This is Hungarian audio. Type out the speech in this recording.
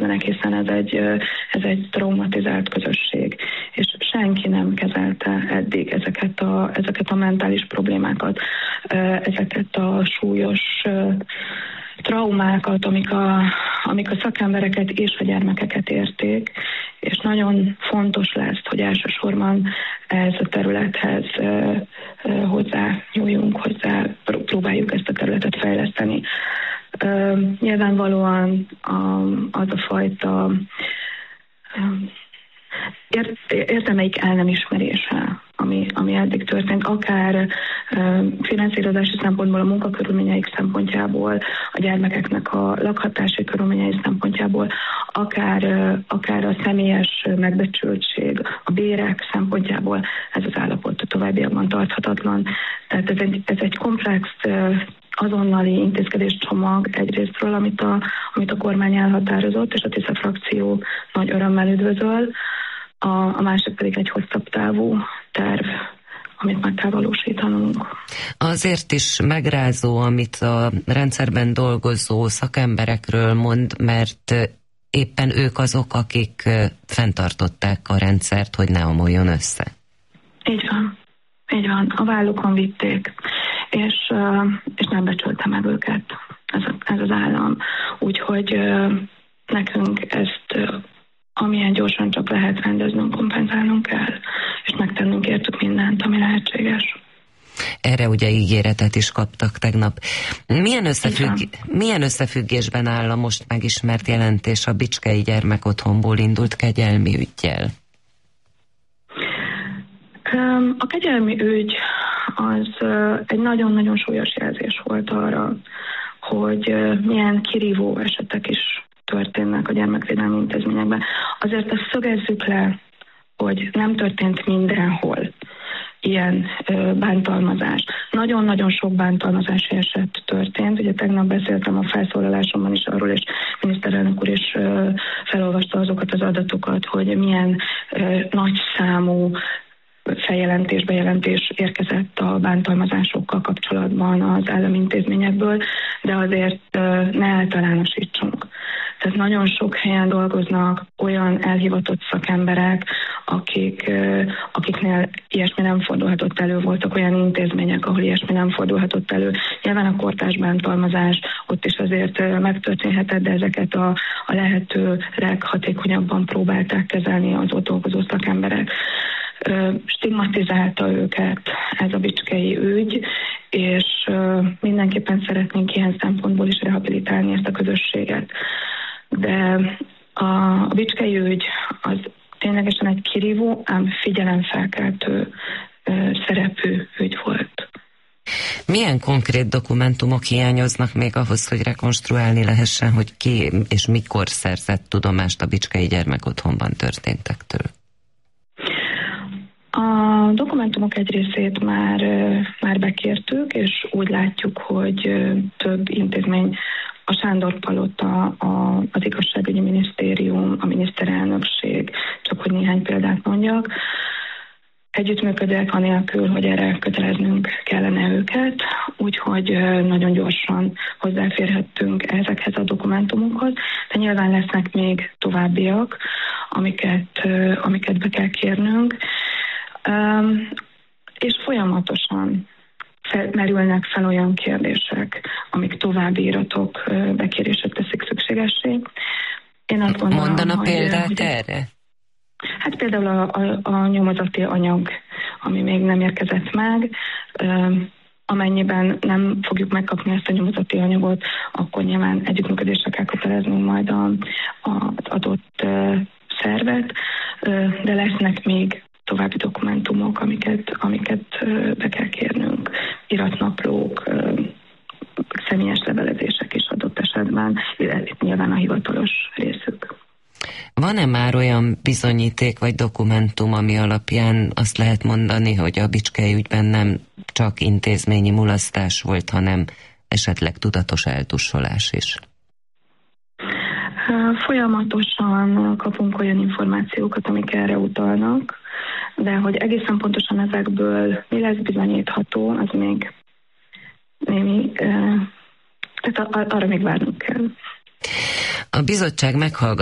küzdenek, hiszen ez egy traumatizált közösség, és senki nem kezelte eddig ezeket a mentális problémákat, ezeket a súlyos traumákat, amik a szakembereket és a gyermekeket érték, és nagyon fontos lesz, hogy elsősorban ez a területhez hozzányúljunk, próbáljuk ezt a területet fejleszteni. Nyilvánvalóan az a fajta értelmeik el nem ismerése, ami eddig történt, akár finanszírozási szempontból, a munkakörülményeik szempontjából, a gyermekeknek a lakhatási körülményei szempontjából, akár a személyes megbecsültség, a bérek szempontjából ez az állapot a továbbiakban tarthatatlan. Tehát ez egy komplex azonnali intézkedéscsomag egyrésztről, amit a kormány elhatározott, és a Tisza frakció nagy örömmel üdvözöl. A másik pedig egy hosszabb távú terv, amit meg kell valósítanunk. Azért is megrázó, amit a rendszerben dolgozó szakemberekről mond, mert éppen ők azok, akik fenntartották a rendszert, hogy ne omoljon össze. Így van. A vállukon vitték, és nem becsülte meg őket ez az állam. Úgyhogy nekünk ezt amilyen gyorsan csak lehet rendeznünk, kompenzálnunk kell, és megtennünk értük mindent, ami lehetséges. Erre ugye ígéretet is kaptak tegnap. Milyen összefüggésben áll a most megismert jelentés a Bicskei Gyermekotthonból indult kegyelmi üggyel? A kegyelmi ügy az egy nagyon-nagyon súlyos jelzés volt arra, hogy milyen kirívó esetek is történnek a gyermekvédelmi intézményekben. Azért ezt szögezzük le, hogy nem történt mindenhol ilyen bántalmazás. Nagyon-nagyon sok bántalmazási eset történt. Ugye tegnap beszéltem a felszólalásomban is arról, és miniszterelnök úr is felolvasta azokat az adatokat, hogy milyen nagy számú bejelentés érkezett a bántalmazásokkal kapcsolatban az állami intézményekből, de azért ne általánosítsunk. Tehát nagyon sok helyen dolgoznak olyan elhivatott szakemberek, akiknél ilyesmi nem fordulhatott elő, voltak olyan intézmények, ahol ilyesmi nem fordulhatott elő. Nyilván a kortárs bántalmazás ott is azért megtörténhetett, de ezeket a lehető leghatékonyabban próbálták kezelni az ott dolgozó szakemberek. Stigmatizálta őket ez a bicskei ügy, és mindenképpen szeretnénk ilyen szempontból is rehabilitálni ezt a közösséget. De a bicskei ügy az ténylegesen egy kirívó, ám figyelemfelkeltő szerepű ügy volt. Milyen konkrét dokumentumok hiányoznak még ahhoz, hogy rekonstruálni lehessen, hogy ki és mikor szerzett tudomást a Bicskei Gyermekotthonban történtektől? A dokumentumok egy részét már bekértük, és úgy látjuk, hogy több intézmény, a Sándor Palota, az Igazságügyi Minisztérium, a miniszterelnökség, csak hogy néhány példát mondjak, együttműködőek anélkül, hogy erre köteleznünk kellene őket, úgyhogy nagyon gyorsan hozzáférhettünk ezekhez a dokumentumokhoz, de nyilván lesznek még továbbiak, amiket be kell kérnünk, és folyamatosan merülnek fel olyan kérdések, amik további iratok bekérését teszik szükségessé. Én azt gondolom, mondana példát erre? Hát például a nyomozati anyag, ami még nem érkezett meg, amennyiben nem fogjuk megkapni ezt a nyomozati anyagot, akkor nyilván együttműködésre kell köteleznünk majd az adott szervet, de lesznek még további dokumentumok, amiket be kell kérnünk, iratnaplók, személyes levelezések is adott esetben, illetve nyilván a hivatalos részük. Van-e már olyan bizonyíték vagy dokumentum, ami alapján azt lehet mondani, hogy a Bicskei ügyben nem csak intézményi mulasztás volt, hanem esetleg tudatos eltussolás is? Folyamatosan kapunk olyan információkat, amik erre utalnak, de hogy egészen pontosan ezekből mi lesz bizonyítható, az még némi, tehát arra még várnunk kell. A bizottság meghallgat